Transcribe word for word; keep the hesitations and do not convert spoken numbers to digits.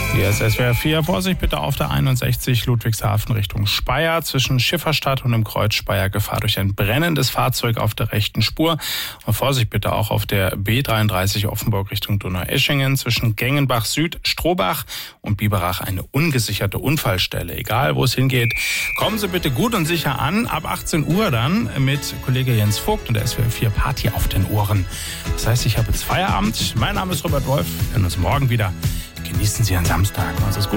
Hier ist S W R vier. Vorsicht bitte auf der einundsechzig Ludwigshafen Richtung Speyer. Zwischen Schifferstadt und dem Kreuz Speyer Gefahr durch ein brennendes Fahrzeug auf der rechten Spur. Und Vorsicht bitte auch auf der B dreiunddreißig Offenburg Richtung Donaueschingen. Zwischen Gengenbach Süd, Strohbach und Biberach eine ungesicherte Unfallstelle. Egal wo es hingeht, kommen Sie bitte gut und sicher an. Ab achtzehn Uhr dann mit Kollege Jens Vogt und der S W R vier Party auf den Ohren. Das heißt, ich habe jetzt Feierabend. Mein Name ist Robert Wolf. Wir hören uns morgen wieder. Genießen Sie einen Samstag. Machen Sie es gut.